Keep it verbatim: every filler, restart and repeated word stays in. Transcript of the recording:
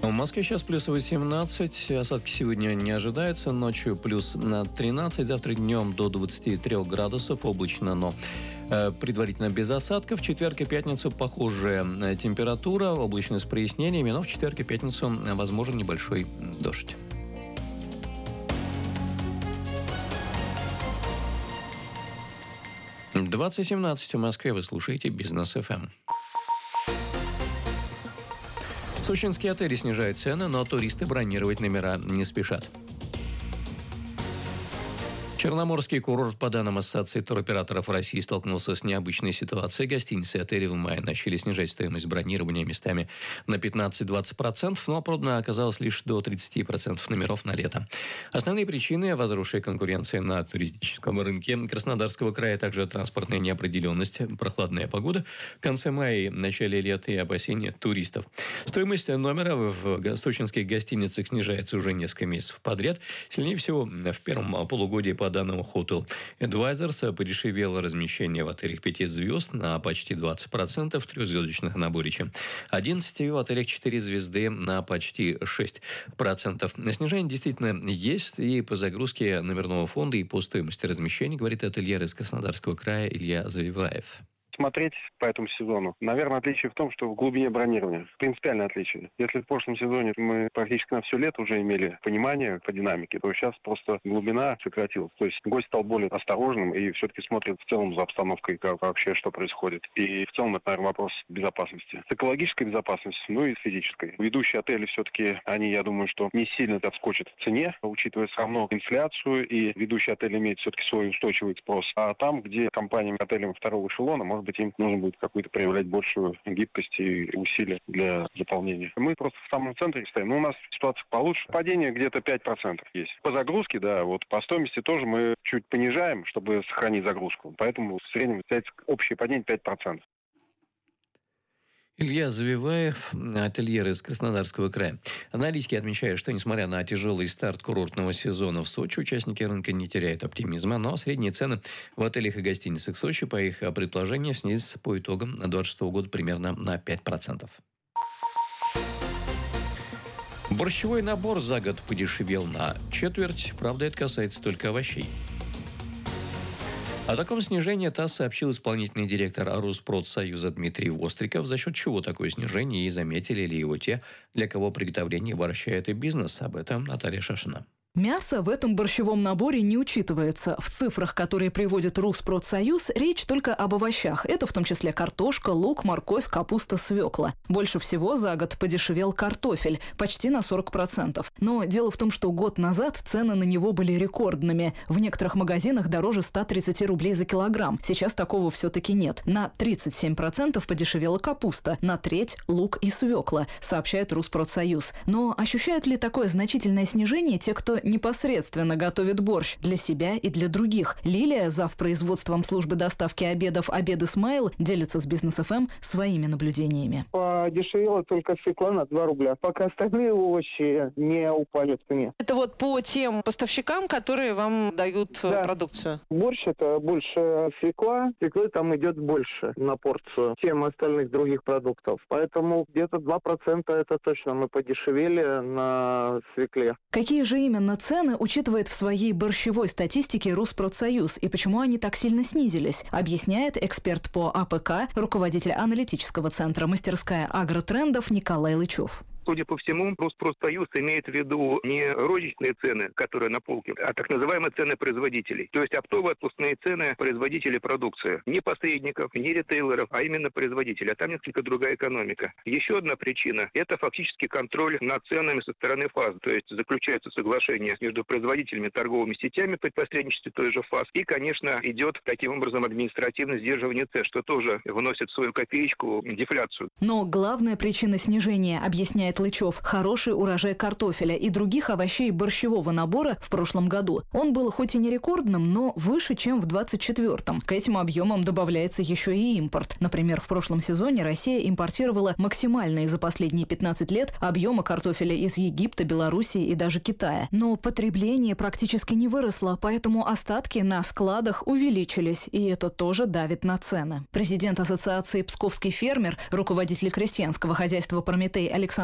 В Москве сейчас плюс восемнадцать, осадки сегодня не ожидаются, ночью плюс тринадцать, завтра днем до двадцати трёх градусов, облачно, но э, предварительно без осадков. В четверг и пятницу похожая температура, облачно с прояснениями, но в четверг и пятницу возможен небольшой дождь. двадцать семнадцать в Москве, вы слушаете Бизнес эф эм. Сочинские отели снижают цены, но туристы бронировать номера не спешат. Черноморский курорт, по данным Ассоциации туроператоров России, столкнулся с необычной ситуацией. Гостиницы и отели в мае начали снижать стоимость бронирования местами на пятнадцать-двадцать процентов, но продано оказалось лишь до тридцати процентов номеров на лето. Основные причины – возросшая конкуренция на туристическом рынке Краснодарского края, также транспортная неопределенность, прохладная погода в конце мая и начале лета и опасения туристов. Стоимость номера в сочинских гостиницах снижается уже несколько месяцев подряд. Сильнее всего в первом полугодии по данным Hotel Advisors подешевело размещение в отелях пяти звезд на почти двадцать процентов, в трехзвездочных на более чем одиннадцать, в отелях четыре звезды на почти шесть процентов. Снижение действительно есть и по загрузке номерного фонда, и по стоимости размещения, говорит ательер из Краснодарского края Илья Завиваев. Смотреть по этому сезону. Наверное, отличие в том, что в глубине бронирования. Принципиальное отличие. Если в прошлом сезоне мы практически на все лето уже имели понимание по динамике, то сейчас просто глубина сократилась. То есть гость стал более осторожным и все-таки смотрит в целом за обстановкой, как вообще что происходит. И в целом это, наверное, вопрос безопасности. С экологической безопасностью, ну и с физической. Ведущие отели все-таки, они, я думаю, что не сильно отскочат в цене, учитывая все равно инфляцию, и ведущий отель имеет все-таки свой устойчивый спрос. А там, где компаниям, отелям второго эшелона, может быть, им нужно будет какую-то проявлять большую гибкость и усилия для заполнения. Мы просто в самом центре стоим. Ну, у нас ситуация получше. Падение где-то пять процентов есть. По загрузке, да, вот по стоимости тоже мы чуть понижаем, чтобы сохранить загрузку. Поэтому в среднем общее падение пять процентов. Илья Завиваев, ательер из Краснодарского края. Аналитики отмечают, что, несмотря на тяжелый старт курортного сезона в Сочи, участники рынка не теряют оптимизма, но средние цены в отелях и гостиницах Сочи, по их предположениям, снизятся по итогам две тысячи двадцать шестого года примерно на пять процентов. Борщевой набор за год подешевел на четверть, правда, это касается только овощей. О таком снижении ТАСС сообщил исполнительный директор Руспродсоюза Дмитрий Востриков. За счет чего такое снижение и заметили ли его те, для кого приготовление борща – это бизнес? Об этом Наталья Шашина. Мясо в этом борщевом наборе не учитывается. В цифрах, которые приводит Руспродсоюз, речь только об овощах. Это в том числе картошка, лук, морковь, капуста, свекла. Больше всего за год подешевел картофель – почти на сорок процентов. Но дело в том, что год назад цены на него были рекордными. В некоторых магазинах дороже ста тридцати рублей за килограмм. Сейчас такого все-таки нет. На тридцать семь процентов подешевела капуста, на треть – лук и свекла, сообщает Руспродсоюз. Но ощущают ли такое значительное снижение те, кто непосредственно готовит борщ для себя и для других? Лилия, зав. Производством службы доставки обедов «Обеды Смайл», делится с Бизнес эф эм своими наблюдениями. Подешевела только свекла на два рубля, пока остальные овощи не упали в цене. Это вот по тем поставщикам, которые вам дают да. продукцию? Борщ – это больше свекла. Свеклы там идет больше на порцию, чем остальных других продуктов. Поэтому где-то два процента это точно мы подешевели на свекле. Какие же именно цены учитывает в своей борщевой статистике Руспродсоюз и почему они так сильно снизились, объясняет эксперт по а пэ ка, руководитель аналитического центра «Мастерская агротрендов» Николай Лычев. Судя по всему, Руспродсоюз имеет в виду не розничные цены, которые на полке, а так называемые цены производителей. То есть оптовые отпускные цены производителей продукции. Не посредников, не ритейлеров, а именно производителей. А там несколько другая экономика. Еще одна причина – это фактически контроль над ценами со стороны ФАС. То есть заключается соглашение между производителями и торговыми сетями при посредничестве той же ФАС. И, конечно, идет таким образом административное сдерживание цен, что тоже вносит свою копеечку в дефляцию. Но главная причина снижения, объясняет Лычев, хороший урожай картофеля и других овощей борщевого набора в прошлом году. Он был хоть и не рекордным, но выше, чем в двадцать четвёртом. К этим объемам добавляется еще и импорт. Например, в прошлом сезоне Россия импортировала максимальные за последние пятнадцать лет объемы картофеля из Египта, Белоруссии и даже Китая. Но потребление практически не выросло, поэтому остатки на складах увеличились, и это тоже давит на цены. Президент Ассоциации «Псковский фермер», руководитель крестьянского хозяйства «Прометей» Александр